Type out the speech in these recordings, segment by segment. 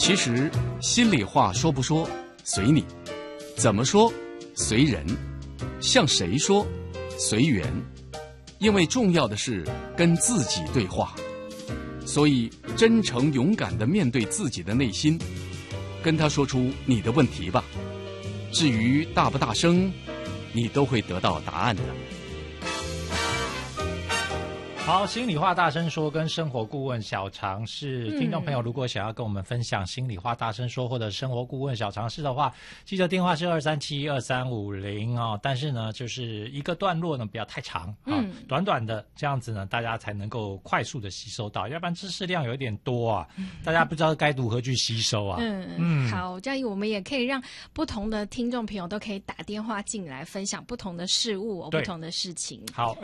其实心里话说不说随你，怎么说随人，向谁说随缘，因为重要的是跟自己对话，所以真诚勇敢地面对自己的内心，跟他说出你的问题吧。至于大不大声，你都会得到答案的。 好，心里话大声说跟生活顾问小常识，听众朋友如果想要跟我们分享心里话大声说或者生活顾问小常识的话，记得电话是2372350哦。但是呢，就是一个段落呢不要太长啊，短短的这样子呢，大家才能够快速的吸收到，要不然知识量有点多啊，大家不知道该如何去吸收啊。 好，这样我们也可以让不同的听众朋友都可以打电话进来分享不同的事物不同的事情。好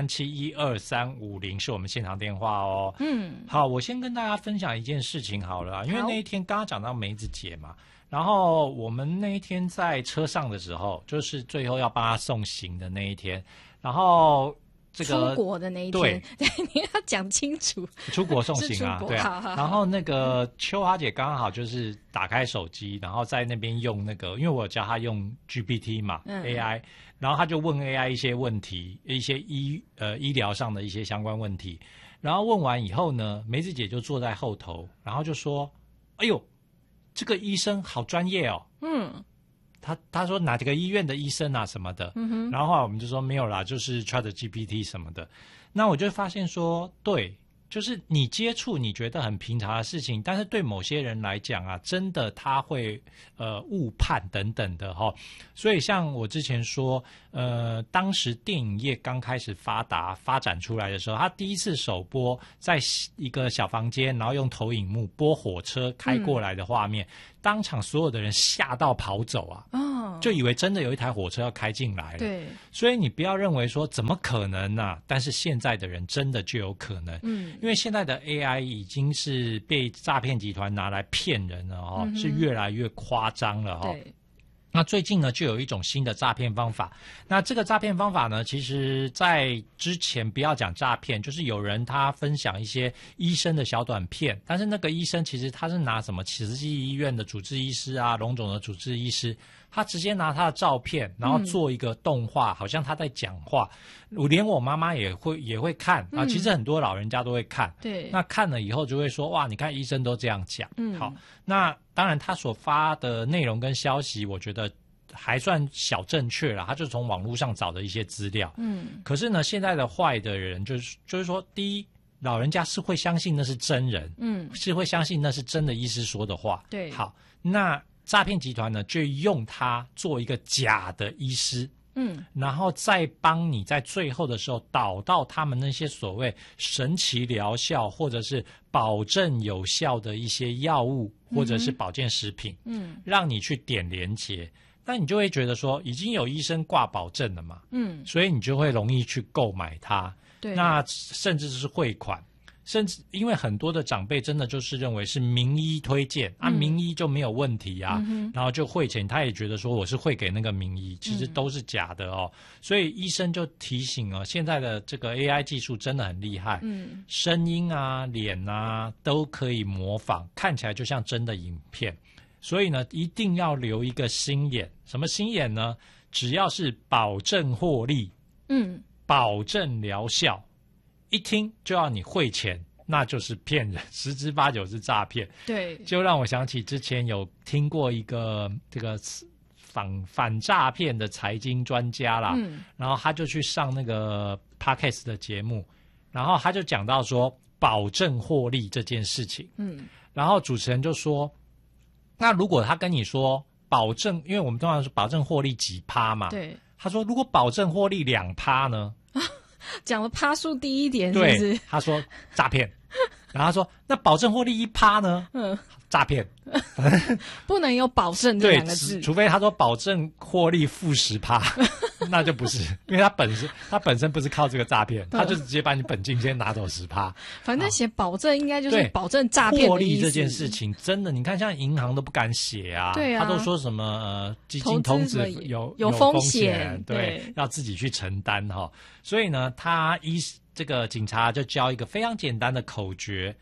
，2371235是我们现场电话哦。好，我先跟大家分享一件事情好了，因为那一天刚刚讲到梅子节嘛，然后我们那一天在车上的时候，就是最后要帮他送行的那一天，然后这个出国的那一天，对，你要讲清楚。 出国送行啊，对啊。 好然后那个秋华姐刚好就是打开手机，然后在那边用那个，因为我教她用 GPT 嘛，AI。然后他就问 AI 一些问题，一些医疗上的一些相关问题，然后问完以后呢，梅子姐就坐在后头，然后就说：“哎呦，这个医生好专业哦。”他说哪个医院的医生啊什么的，然后后来我们就说没有啦，就是 ChatGPT 什么的。那我就发现说，对。就是你接触你觉得很平常的事情，但是对某些人来讲啊，真的他会误判等等的齁。所以像我之前说，当时电影业刚开始发展出来的时候，他第一次首播在一个小房间，然后用投影幕播火车开过来的画面，当场所有的人吓到跑走啊，就以为真的有一台火车要开进来了。 对， 所以你不要认为说怎么可能啊，但是现在的人真的就有可能。因为现在的 AI 已经是被诈骗集团拿来骗人了哦，是越来越夸张了哦。 对。 那最近呢，就有一种新的诈骗方法。那这个诈骗方法呢，其实在之前不要讲诈骗，就是有人他分享一些医生的小短片，但是那个医生其实他是拿什么慈济医院的主治医师啊、荣总的主治医师，他直接拿他的照片，然后做一个动画，好像他在讲话。连我妈妈也会看啊，其实很多老人家都会看。 对， 那看了以后就会说，哇，你看医生都这样讲。好，那当然他所发的内容跟消息，我觉得还算小正确了，他就从网络上找的一些资料。可是呢，现在的坏的人就是说，第一，老人家是会相信那是真人，是会相信那是真的医师说的话。 对， 好，那诈骗集团呢，就用他做一个假的医师。然后再帮你在最后的时候导到他们那些所谓神奇疗效或者是保证有效的一些药物或者是保健食品，让你去点连结，那你就会觉得说已经有医生挂保证了嘛，所以你就会容易去购买它， 对， 那甚至是汇款。甚至因为很多的长辈真的就是认为是名医推荐啊，名医就没有问题啊，然后就汇钱，他也觉得说我是汇给那个名医，其实都是假的哦。所以医生就提醒哦，现在的这个 AI 技术真的很厉害，声音啊、脸啊都可以模仿，看起来就像真的影片。所以呢，一定要留一个心眼。什么心眼呢？只要是保证获利，保证疗效。一听就要你汇钱，那就是骗人，10之8九是诈骗。 对， 就让我想起之前有听过一个这个反诈骗的财经专家啦，然后他就去上那个 Podcast 的节目，然后他就讲到说保证获利这件事情，然后主持人就说，那如果他跟你说保证，因为我们通常是保证获利几%嘛， 对， 他说如果保证获利2%呢？ 讲的趴数低一点是不是？ 对，他说诈骗，然后他说那保证获利1%呢？诈骗， 不能有保证这两个字， 除非他说保证获利-10%，那就不是，因为他本身不是靠这个诈骗，他就直接把你本金先拿走10%。 反正写保证应该就是保证诈骗的意思。 获利这件事情真的，你看像银行都不敢写啊， 对啊， 他都说什么基金投资有风险，对，要自己去承担哈。所以呢，这个警察就教一个非常简单的口诀。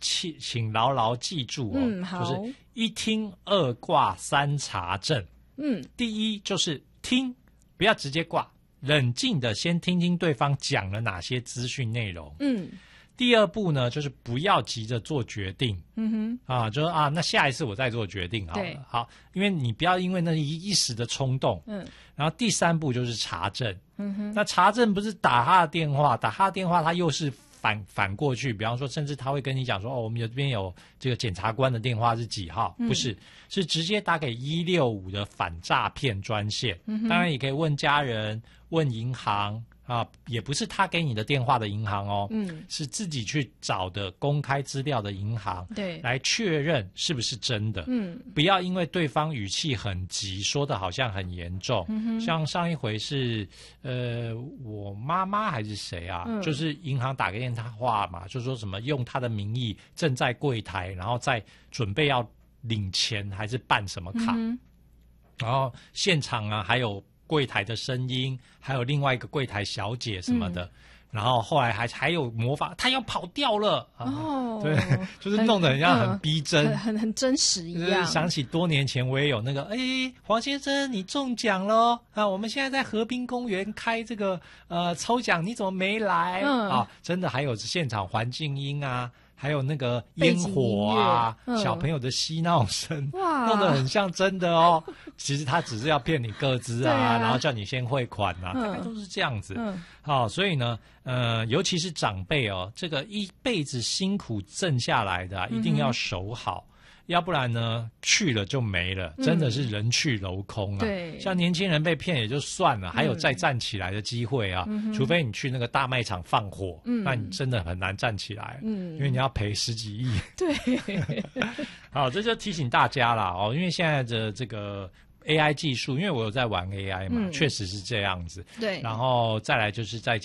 请牢牢记住哦， 好， 就是一听二挂三查证。第一就是听，不要直接挂，冷静的先听听对方讲了哪些资讯内容。第二步呢，就是不要急着做决定。就是那下一次我再做决定好了。好，因为你不要因为那一时的冲动。然后第三步就是查证。那查证不是打他的电话，他又是反过去，比方说，甚至他会跟你讲说，我们这边有这个检察官的电话是几号？不是，是直接打给165的反诈骗专线。当然也可以问家人、问银行也不是他给你的电话的银行哦，是自己去找的公开资料的银行，对，来确认是不是真的。不要因为对方语气很急，说的好像很严重。像上一回是我妈妈还是谁啊，就是银行打个电话嘛，就说什么用他的名义正在柜台，然后再准备要领钱还是办什么卡，然后现场还有柜台的声音，还有另外一个柜台小姐什么的，然后后来还有魔法，他要跑掉了对，就是弄得很像很逼真， 很真实一样。 想起多年前我也有那个，黄先生你中奖了我们现在在河滨公园开这个抽奖，你怎么没来真的还有现场环境音还有那个烟火小朋友的嬉闹声，弄得很像真的哦。其实他只是要骗你个资然后叫你先汇款大概都是这样子。所以呢，尤其是长辈这个一辈子辛苦挣下来的一定要守好。要不然呢，去了就没了，真的是人去楼空对，像年轻人被骗也就算了，还有再站起来的机会除非你去那个大卖场放火，那你真的很难站起来，因为你要赔10几亿。对，好，这就提醒大家啦因为现在的这个 AI 技术，因为我有在玩 AI 嘛，确实是这样子。对，然后再来就是在